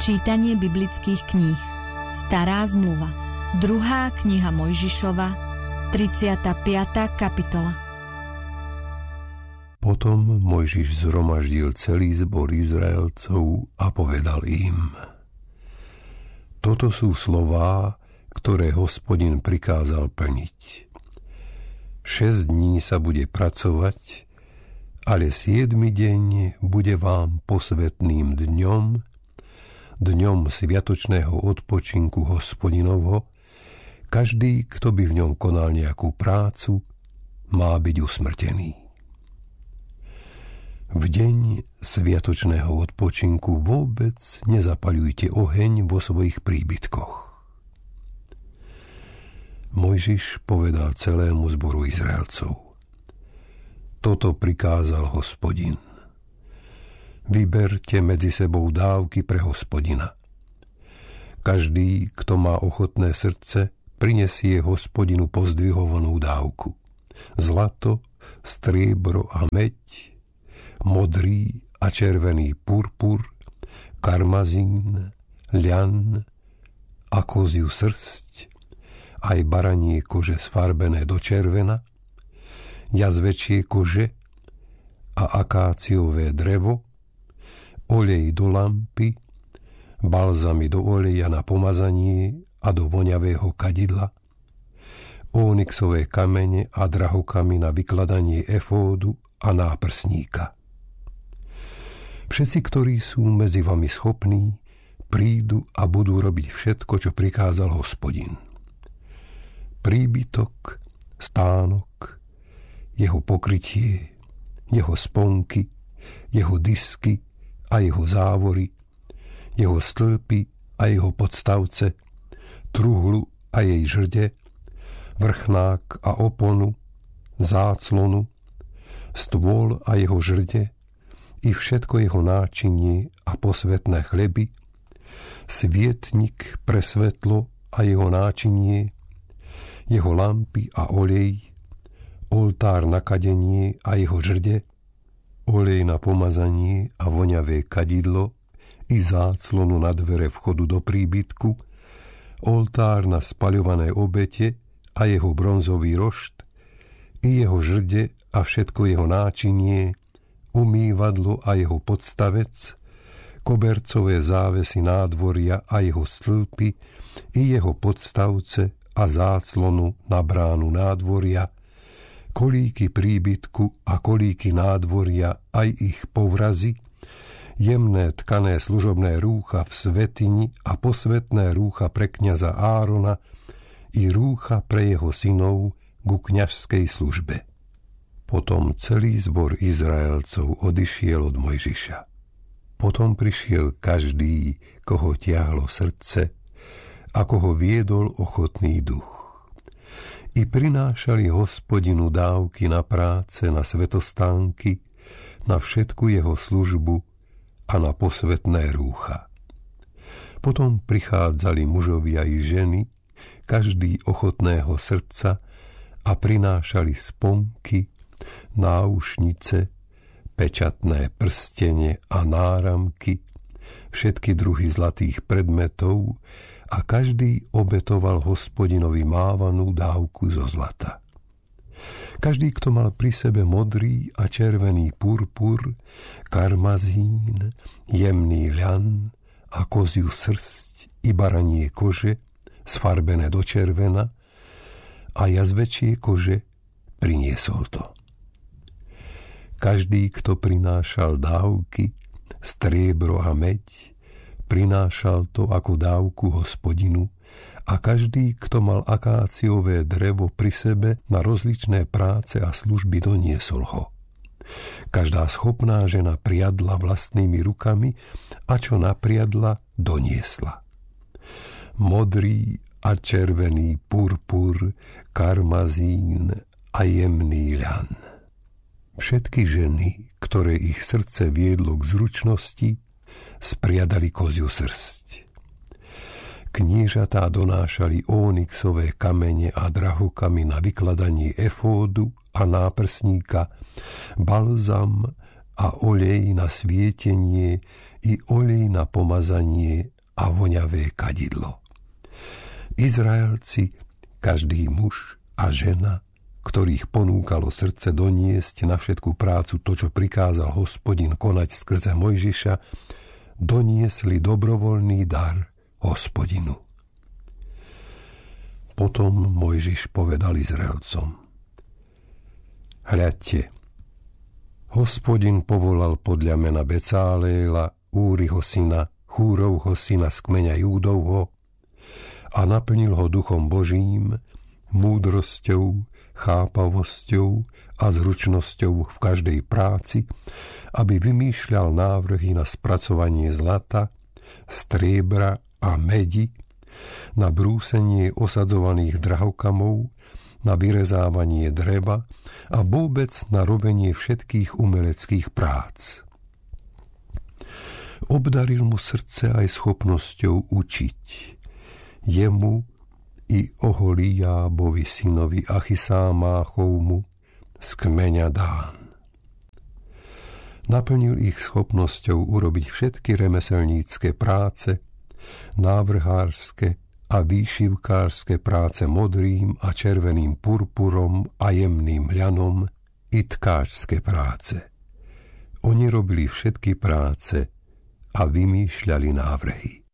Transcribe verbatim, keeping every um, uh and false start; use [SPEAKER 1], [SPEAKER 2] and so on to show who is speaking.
[SPEAKER 1] Čítanie biblických kníh. Stará zmluva. Druhá kniha Mojžišova, tridsiata piata kapitola.
[SPEAKER 2] Potom Mojžiš zhromaždil celý zbor Izraelcov a povedal im: Toto sú slová, ktoré Hospodin prikázal plniť. Šesť dní sa bude pracovať, ale siedmy deň bude vám posvätným dňom, dňom sviatočného odpočinku Hospodinovho. Každý, kto by v ňom konal nejakú prácu, má byť usmrtený. V deň sviatočného odpočinku vôbec nezapaľujte oheň vo svojich príbytkoch. Mojžiš povedal celému zboru Izraelcov: Toto prikázal Hospodin. Vyberte medzi sebou dávky pre Hospodina. Každý, kto má ochotné srdce, prinesie Hospodinu pozdvihovanú dávku. Zlato, striebro a meď, modrý a červený purpur, karmazín, ľan a koziu srsť, aj baranie kože sfarbené do červena, jazvečie kože a akáciové drevo, olej do lampy, balzamy do oleja na pomazanie a do voňavého kadidla, ónixové kamene a drahokamy na vykladanie efódu a náprsníka. Všetci, ktorí sú medzi vami schopní, prídu a budú robiť všetko, čo prikázal Hospodin. Príbytok, stánok, jeho pokrytie, jeho sponky, jeho disky a jeho závory, jeho stĺpy a jeho podstavce, truhlu a jej žrde, vrchnák a oponu, záclonu, stôl a jeho žrde, i všetko jeho náčinie a posvätné chleby, svietnik pre svetlo a jeho náčinie, jeho lampy a olej, oltár na kadenie a jeho žrde, olej na pomazanie a voňavé kadidlo i záclonu na dvere vchodu do príbytku, oltár na spaľované obete a jeho bronzový rošt, i jeho žrde a všetko jeho náčinie, umývadlo a jeho podstavec, kobercové závesy nádvoria a jeho stĺpy, i jeho podstavce a záclonu na bránu nádvoria, kolíky príbytku a kolíky nádvoria aj ich povrazy, jemné tkané služobné rúcha v svätyni a posvätné rúcha pre kňaza Árona i rúcha pre jeho synov ku kňažskej službe. Potom celý zbor Izraelcov odišiel od Mojžiša. Potom prišiel každý, koho tiahlo srdce a koho viedol ochotný duch. I prinášali Hospodinu dávky na práce, na svetostánky, na všetku jeho službu a na posvätné rúcha. Potom prichádzali mužovia i ženy, každý ochotného srdca, a prinášali sponky, náušnice, pečatné prstene a náramky, všetky druhy zlatých predmetov, a každý obetoval Hospodinovi mávanú dávku zo zlata. Každý, kto mal pri sebe modrý a červený purpur, karmazín, jemný ľan a koziu srsť i baranie kože, sfarbené do červena, a jazvečie kože, priniesol to. Každý, kto prinášal dávky, striebro a meď, prinášal to ako dávku Hospodinu, a každý, kto mal akáciové drevo pri sebe na rozličné práce a služby, doniesol ho. Každá schopná žena priadla vlastnými rukami a čo napriadla, doniesla. Modrý a červený purpur, karmazín a jemný ľan. Všetky ženy, ktoré ich srdce viedlo k zručnosti, spriadali koziu srsť. Kniežatá donášali ónixové kamene a drahokamy na vykladanie efódu a náprsníka, balzam a olej na svietenie i olej na pomazanie a voňavé kadidlo. Izraelci, každý muž a žena, ktorých ponúkalo srdce doniesť na všetku prácu to, čo prikázal Hospodin konať skrze Mojžiša, doniesli dobrovoľný dar Hospodinu. Potom Mojžiš povedal Izraelcom: Hľadte, Hospodin povolal podľa mena Becáléla, Úriho syna, Chúrovho syna z kmeňa Júdovho a naplnil ho duchom Božím, múdrosťou, chápavosťou a zručnosťou v každej práci, aby vymýšľal návrhy na spracovanie zlata, striebra a medi, na brúsenie osadzovaných drahokamov, na vyrezávanie dreva a vôbec na robenie všetkých umeleckých prác. Obdaril mu srdce aj schopnosťou učiť. Jemu i Oholiábovi synovi Achisámáchovmu z kmeňa Dán. Naplnil ich schopnosťou urobiť všetky remeselnícke práce, návrhárske a výšivkárske práce modrým a červeným purpurom a jemným ľanom i tkáčske práce. Oni robili všetky práce a vymýšľali návrhy.